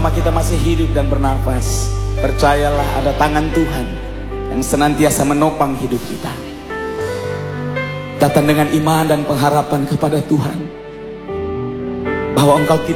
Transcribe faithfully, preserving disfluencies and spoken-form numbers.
selama kita masih hidup dan bernafas, percayalah ada tangan Tuhan yang senantiasa menopang hidup kita. Datang dengan iman dan pengharapan kepada Tuhan bahwa Engkau tidak